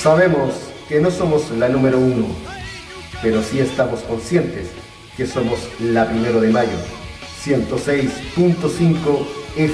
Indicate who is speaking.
Speaker 1: Sabemos que no somos la número 1, pero sí estamos conscientes que somos la 1 de mayo, 106.5